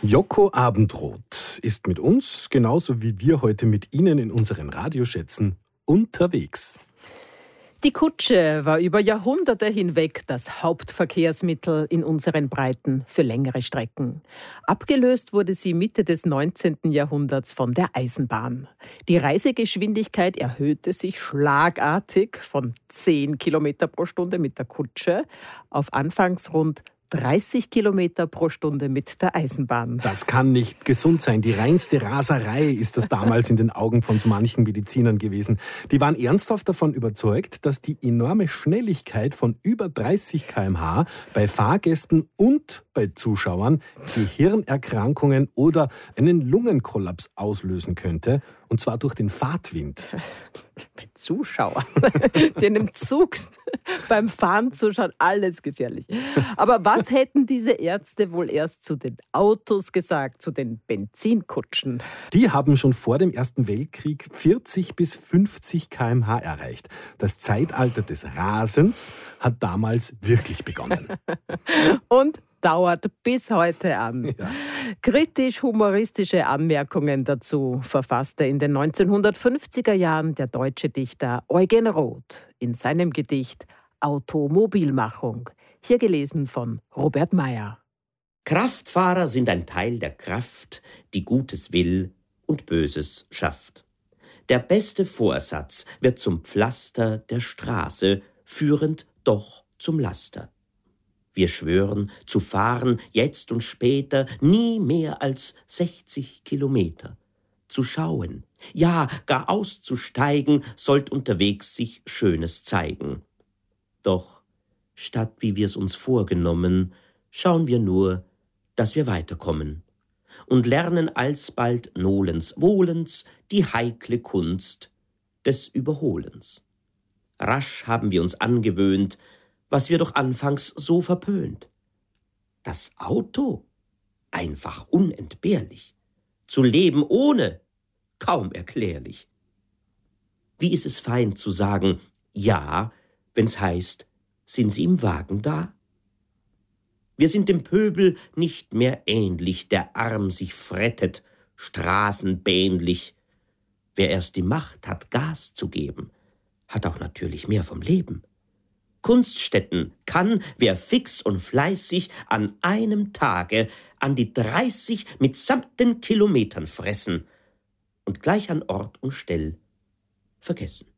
Joko Abendroth ist mit uns, genauso wie wir heute mit Ihnen in unseren Radioschätzen, unterwegs. Die Kutsche war über Jahrhunderte hinweg das Hauptverkehrsmittel in unseren Breiten für längere Strecken. Abgelöst wurde sie Mitte des 19. Jahrhunderts von der Eisenbahn. Die Reisegeschwindigkeit erhöhte sich schlagartig von 10 Kilometer pro Stunde mit der Kutsche auf anfangs rund 30 Kilometer pro Stunde mit der Eisenbahn. Das kann nicht gesund sein. Die reinste Raserei ist das damals in den Augen von so manchen Medizinern gewesen. Die waren ernsthaft davon überzeugt, dass die enorme Schnelligkeit von über 30 km/h bei Fahrgästen und bei Zuschauern Gehirnerkrankungen oder einen Lungenkollaps auslösen könnte. Und zwar durch den Fahrtwind. Bei Zuschauern, die in dem Zug beim Fahren zuschauen, alles gefährlich. Aber was hätten diese Ärzte wohl erst zu den Autos gesagt, zu den Benzinkutschen? Die haben schon vor dem Ersten Weltkrieg 40 bis 50 km/h erreicht. Das Zeitalter des Rasens hat damals wirklich begonnen. Und dauert bis heute an. Ja. Kritisch-humoristische Anmerkungen dazu verfasste in den 1950er Jahren der deutsche Dichter Eugen Roth in seinem Gedicht Automobilmachung. Hier gelesen von Robert Meyer. Kraftfahrer sind ein Teil der Kraft, die Gutes will und Böses schafft. Der beste Vorsatz wird zum Pflaster der Straße, führend doch zum Laster. Wir schwören, zu fahren, jetzt und später, nie mehr als 60 Kilometer. Zu schauen, ja, gar auszusteigen, sollt unterwegs sich Schönes zeigen. Doch, statt wie wir's uns vorgenommen, schauen wir nur, dass wir weiterkommen und lernen alsbald nolens wohlens die heikle Kunst des Überholens. Rasch haben wir uns angewöhnt, was wir doch anfangs so verpönt. Das Auto, einfach unentbehrlich. Zu leben ohne, kaum erklärlich. Wie ist es fein zu sagen, ja, wenn's heißt, sind Sie im Wagen da? Wir sind dem Pöbel nicht mehr ähnlich, der arm sich frettet, straßenbähnlich. Wer erst die Macht hat, Gas zu geben, hat auch natürlich mehr vom Leben. Kunststätten kann, wer fix und fleißig an einem Tage an die 30 mitsamt den Kilometern fressen und gleich an Ort und Stell vergessen.